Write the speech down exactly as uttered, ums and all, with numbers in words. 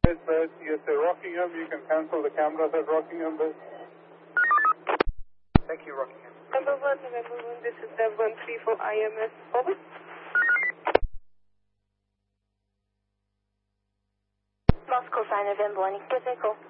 Base, yes, sir, Rockingham, you can cancel the cameras at Rockingham Base. Thank you, Rockingham. November one, November one, this is Dev one three four I M S, over. Moscow, sign November one, give me a call.